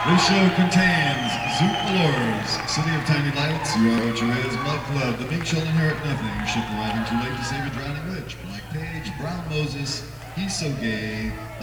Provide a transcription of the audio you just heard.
This show contains Zoot Lures, City of Tiny Lights, You Are What You Is, Mud Club, The Meek Shall Inherit Nothing, Ship Arriving Too Late to Save a Drowning Witch, Black Page, Brown Moses, He's So Gay,